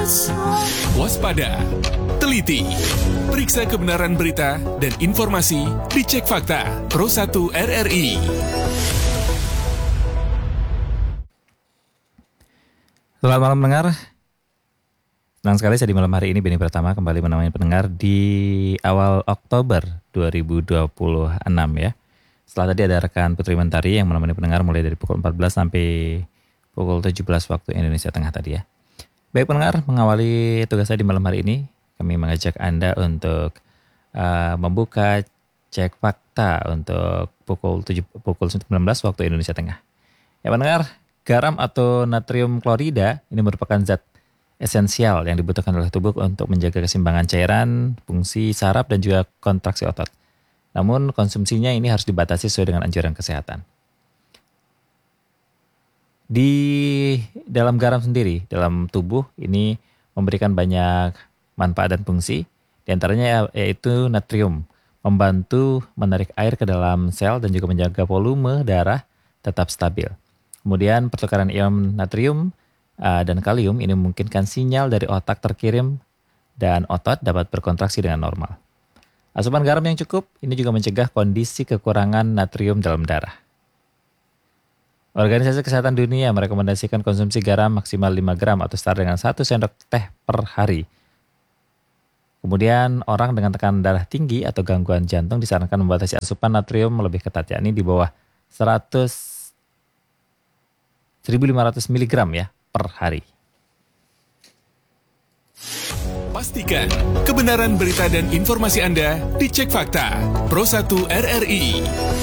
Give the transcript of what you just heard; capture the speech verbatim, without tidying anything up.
Waspada, teliti, periksa kebenaran berita dan informasi, dicek fakta. Pro satu R R I. Selamat malam pendengar. Senang sekali saya di malam hari ini Beni Pratama kembali menemani pendengar di awal Oktober dua ribu dua puluh enam ya. Setelah tadi ada rekan Putri Mentari yang menemani pendengar mulai dari pukul empat belas sampai pukul tujuh belas waktu Indonesia Tengah tadi ya. Baik pendengar, mengawali tugas saya di malam hari ini, kami mengajak Anda untuk uh, membuka cek fakta untuk pukul tujuh, pukul sembilan belas waktu Indonesia Tengah. Ya pendengar, garam atau natrium klorida ini merupakan zat esensial yang dibutuhkan oleh tubuh untuk menjaga keseimbangan cairan, fungsi saraf dan juga kontraksi otot. Namun konsumsinya ini harus dibatasi sesuai dengan anjuran kesehatan. Di dalam garam sendiri, dalam tubuh ini memberikan banyak manfaat dan fungsi. Di antaranya yaitu natrium, membantu menarik air ke dalam sel dan juga menjaga volume darah tetap stabil. Kemudian pertukaran ion natrium uh, dan kalium ini memungkinkan sinyal dari otak terkirim dan otot dapat berkontraksi dengan normal. Asupan garam yang cukup ini juga mencegah kondisi kekurangan natrium dalam darah. Organisasi Kesehatan Dunia merekomendasikan konsumsi garam maksimal lima gram atau setara dengan satu sendok teh per hari. Kemudian orang dengan tekanan darah tinggi atau gangguan jantung disarankan membatasi asupan natrium lebih ketat, yakni di bawah seratus seribu lima ratus miligram ya per hari. Pastikan kebenaran berita dan informasi Anda dicek fakta. Pro satu R R I.